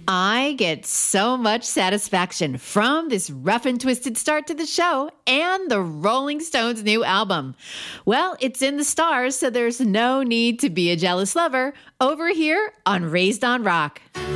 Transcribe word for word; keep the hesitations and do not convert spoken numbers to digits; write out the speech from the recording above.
I get so much satisfaction from this rough and twisted start to the show and the Rolling Stones' new album. Well, it's in the stars, so there's no need to be a jealous lover over here on Raised on Rock.